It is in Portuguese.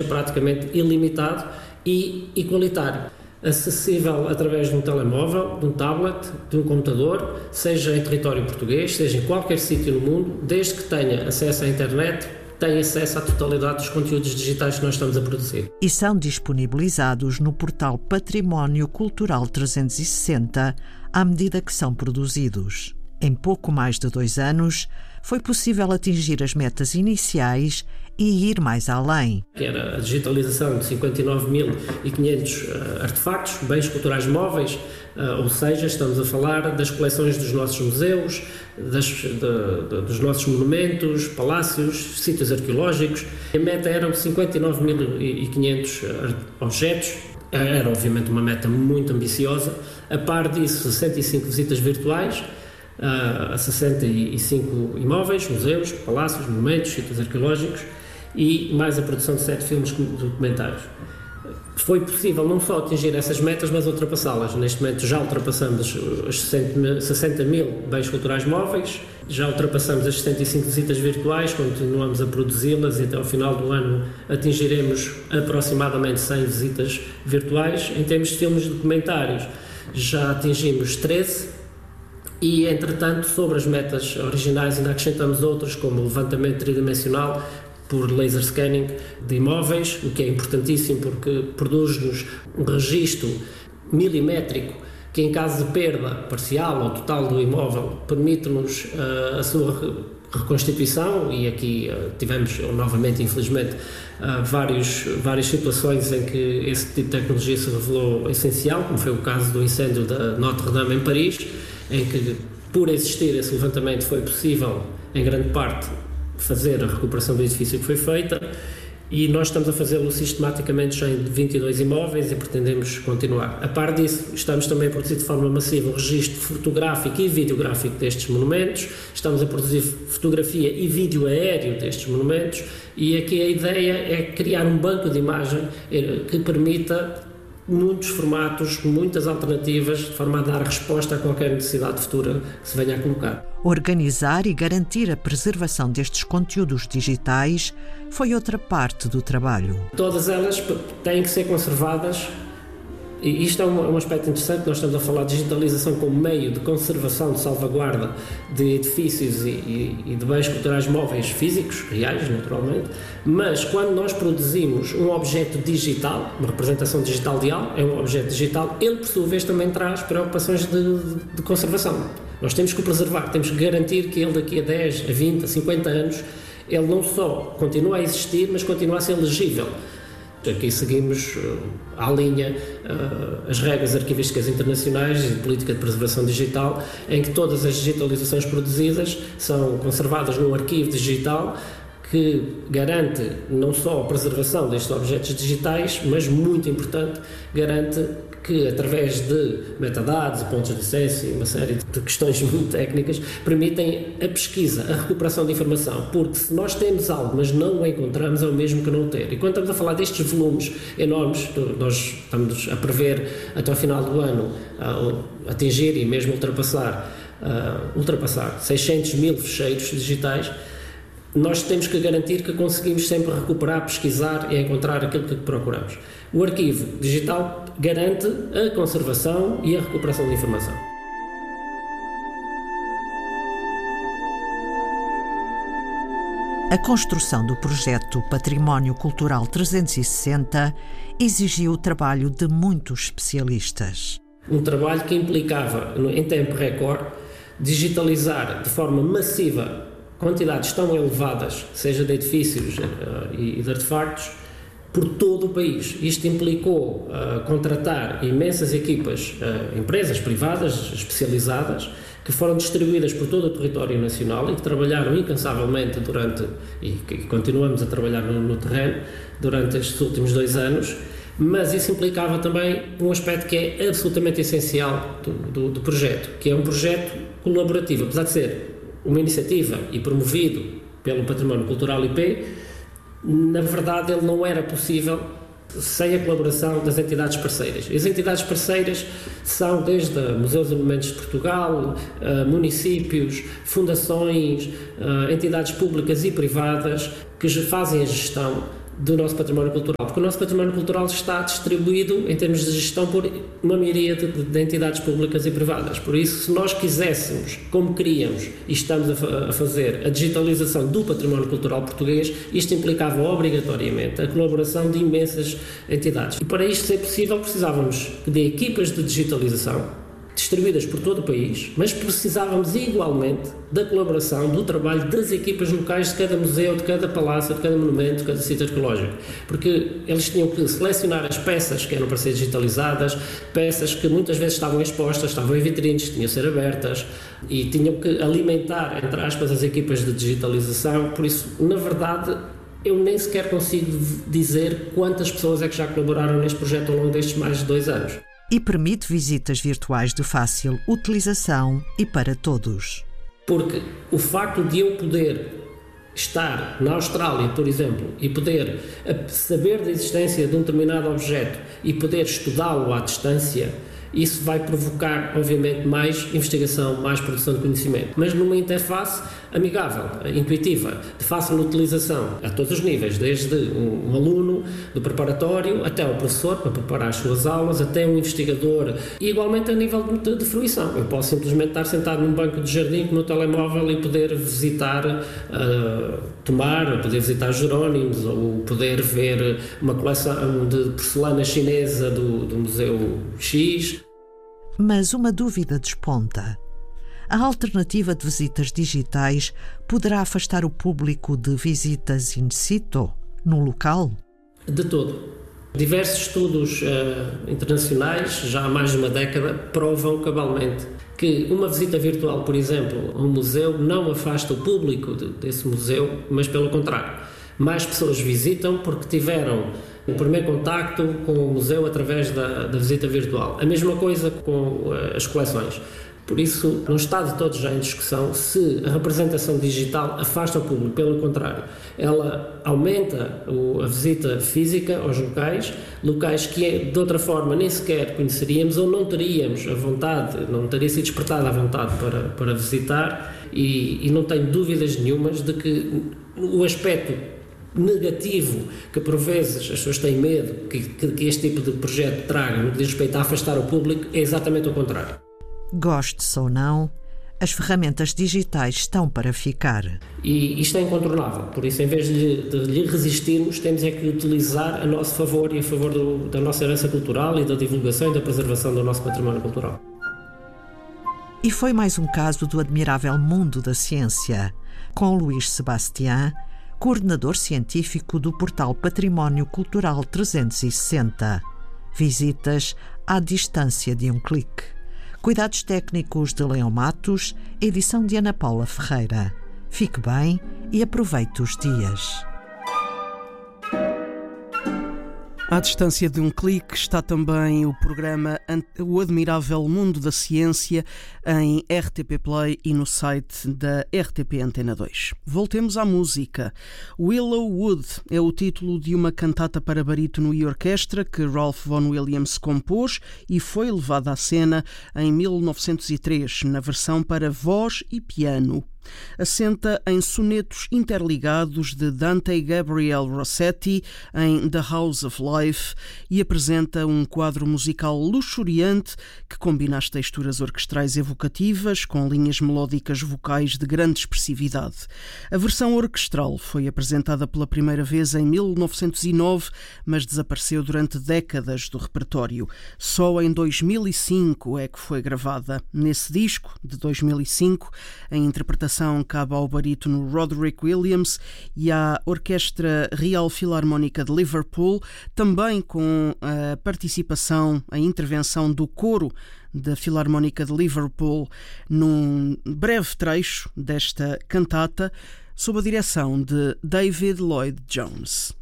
praticamente ilimitado e igualitário, acessível através de um telemóvel, de um tablet, de um computador, seja em território português, seja em qualquer sítio no mundo, desde que tenha acesso à internet, tem acesso à totalidade dos conteúdos digitais que nós estamos a produzir. E são disponibilizados no portal Património Cultural 360 à medida que são produzidos. Em pouco mais de 2 anos, foi possível atingir as metas iniciais e ir mais além. Que era a digitalização de 59.500 artefactos, bens culturais móveis, ou seja, estamos a falar das coleções dos nossos museus, dos nossos monumentos, palácios, sítios arqueológicos. A meta eram 59.500 objetos. Era obviamente uma meta muito ambiciosa. A par disso, 65 visitas virtuais a 65 imóveis, museus, palácios, monumentos, sítios arqueológicos e mais a produção de 7 filmes documentários. Foi possível não só atingir essas metas, mas ultrapassá-las. Neste momento já ultrapassamos os 60 mil bens culturais móveis, já ultrapassamos as 75 visitas virtuais, continuamos a produzi-las e até ao final do ano atingiremos aproximadamente 100 visitas virtuais. Em termos de filmes documentários, já atingimos 13 e, entretanto, sobre as metas originais ainda acrescentamos outras, como o levantamento tridimensional por laser scanning de imóveis, o que é importantíssimo porque produz-nos um registro milimétrico que, em caso de perda parcial ou total do imóvel, permite-nos a sua reconstituição. E aqui tivemos novamente, infelizmente, várias situações em que esse tipo de tecnologia se revelou essencial, como foi o caso do incêndio da Notre-Dame em Paris, em que, por existir esse levantamento, foi possível, em grande parte, fazer a recuperação do edifício que foi feita, e nós estamos a fazê-lo sistematicamente já em 22 imóveis e pretendemos continuar. A par disso, estamos também a produzir de forma massiva o registro fotográfico e videográfico destes monumentos, estamos a produzir fotografia e vídeo aéreo destes monumentos, e aqui a ideia é criar um banco de imagem que permita muitos formatos, muitas alternativas, de forma a dar resposta a qualquer necessidade futura que se venha a colocar. Organizar e garantir a preservação destes conteúdos digitais foi outra parte do trabalho. Todas elas têm que ser conservadas, e isto é um aspecto interessante. Nós estamos a falar de digitalização como meio de conservação, de salvaguarda de edifícios e de bens culturais móveis físicos, reais, naturalmente, mas quando nós produzimos um objeto digital, uma representação digital de algo, é um objeto digital, ele por sua vez também traz preocupações de conservação. Nós temos que o preservar, temos que garantir que ele daqui a 10, a 20, a 50 anos, ele não só continua a existir, mas continua a ser legível. Aqui seguimos à linha as regras arquivísticas internacionais e de política de preservação digital, em que todas as digitalizações produzidas são conservadas num arquivo digital que garante não só a preservação destes objetos digitais, mas, muito importante, garante que, através de metadados e pontos de acesso e uma série de questões muito técnicas, permitem a pesquisa, a recuperação de informação, porque se nós temos algo, mas não o encontramos, é o mesmo que não ter. E quando estamos a falar destes volumes enormes, nós estamos a prever, até ao final do ano, atingir e mesmo ultrapassar 600 mil ficheiros digitais, nós temos que garantir que conseguimos sempre recuperar, pesquisar e encontrar aquilo que procuramos. O arquivo digital garante a conservação e a recuperação de informação. A construção do projeto Património Cultural 360 exigiu o trabalho de muitos especialistas. Um trabalho que implicava, em tempo recorde, digitalizar de forma massiva quantidades tão elevadas, seja de edifícios e de artefactos, por todo o país. Isto implicou contratar imensas equipas, empresas privadas especializadas, que foram distribuídas por todo o território nacional e que trabalharam incansavelmente e continuamos a trabalhar no terreno durante estes últimos 2 anos, mas isso implicava também um aspecto que é absolutamente essencial do projeto, que é um projeto colaborativo. Apesar de ser uma iniciativa e promovido pelo Património Cultural IP, na verdade ele não era possível sem a colaboração das entidades parceiras. As entidades parceiras são desde Museus e Monumentos de Portugal, municípios, fundações, entidades públicas e privadas que fazem a gestão do nosso património cultural, porque o nosso património cultural está distribuído em termos de gestão por uma miríade de entidades públicas e privadas. Por isso, se nós quiséssemos, como queríamos e estamos a fazer, a digitalização do património cultural português, isto implicava obrigatoriamente a colaboração de imensas entidades. E para isto ser possível, precisávamos de equipas de digitalização distribuídas por todo o país, mas precisávamos igualmente da colaboração, do trabalho das equipas locais de cada museu, de cada palácio, de cada monumento, de cada sítio arqueológico, porque eles tinham que selecionar as peças que eram para ser digitalizadas, peças que muitas vezes estavam expostas, estavam em vitrines, tinham que ser abertas e tinham que alimentar, entre aspas, as equipas de digitalização. Por isso, na verdade, eu nem sequer consigo dizer quantas pessoas é que já colaboraram neste projeto ao longo destes mais de 2 anos. E permite visitas virtuais de fácil utilização e para todos. Porque o facto de eu poder estar na Austrália, por exemplo, e poder saber da existência de um determinado objeto e poder estudá-lo à distância, isso vai provocar, obviamente, mais investigação, mais produção de conhecimento, mas numa interface amigável, intuitiva, de fácil utilização a todos os níveis, desde um aluno do preparatório até o professor para preparar as suas aulas, até um investigador, e igualmente a nível de fruição. Eu posso simplesmente estar sentado num banco de jardim com o meu telemóvel e poder visitar Tomar, ou poder visitar Jerónimos, ou poder ver uma coleção de porcelana chinesa do Museu X. Mas uma dúvida desponta. A alternativa de visitas digitais poderá afastar o público de visitas in situ, no local? De todo. Diversos estudos internacionais, já há mais de uma década, provam cabalmente que uma visita virtual, por exemplo, a um museu, não afasta o público desse museu, mas pelo contrário. Mais pessoas visitam porque tiveram o primeiro contacto com o museu através da visita virtual. A mesma coisa com as coleções. Por isso, não está de todo já em discussão se a representação digital afasta o público. Pelo contrário, ela aumenta a visita física aos locais que de outra forma nem sequer conheceríamos ou não teríamos a vontade, não teria sido despertada a vontade para visitar, e não tenho dúvidas nenhumas de que o aspecto negativo que por vezes as pessoas têm medo que este tipo de projeto traga no que diz respeito a afastar o público é exatamente o contrário. Goste-se ou não, as ferramentas digitais estão para ficar. E isto é incontornável, por isso, em vez de lhe resistirmos, temos é que utilizar a nosso favor e a favor da nossa herança cultural e da divulgação e da preservação do nosso património cultural. E foi mais um caso do admirável mundo da ciência, com Luís Sebastián, coordenador científico do portal Património Cultural 360. Visitas à distância de um clique. Cuidados técnicos de Leão Matos, edição de Ana Paula Ferreira. Fique bem e aproveite os dias. À distância de um clique está também o programa O Admirável Mundo da Ciência em RTP Play e no site da RTP Antena 2. Voltemos à música. Willowwood é o título de uma cantata para barítono e orquestra que Ralph Vaughan Williams compôs e foi levada à cena em 1903, na versão para voz e piano. Assenta em sonetos interligados de Dante Gabriel Rossetti em The House of Life e apresenta um quadro musical luxuriante que combina as texturas orquestrais evocativas com linhas melódicas vocais de grande expressividade. A versão orquestral foi apresentada pela primeira vez em 1909, mas desapareceu durante décadas do repertório. Só em 2005 é que foi gravada. Nesse disco, de 2005, a interpretação cabe ao barítono Roderick Williams e à Orquestra Real Filarmónica de Liverpool, também com a participação, a intervenção do coro da Filarmónica de Liverpool num breve trecho desta cantata, sob a direção de David Lloyd Jones.